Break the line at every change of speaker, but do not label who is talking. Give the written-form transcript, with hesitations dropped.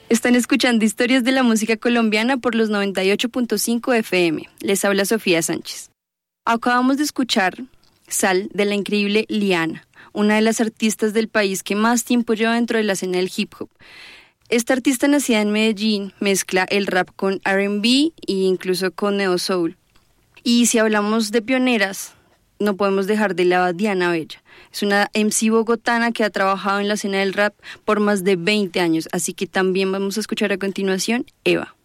Están escuchando Historias de la Música Colombiana por los 98.5 FM. Les habla Sofía Sánchez. Acabamos de escuchar Sal de la increíble Liana, una de las artistas del país que más tiempo lleva dentro de la escena del hip hop. Esta artista, nacida en Medellín, mezcla el rap con R&B e incluso con neo soul. Y si hablamos de pioneras, no podemos dejar de lado a Diana Bella. Es una MC bogotana que ha trabajado en la escena del rap por más de 20 años, así que también vamos a escuchar a continuación Eva.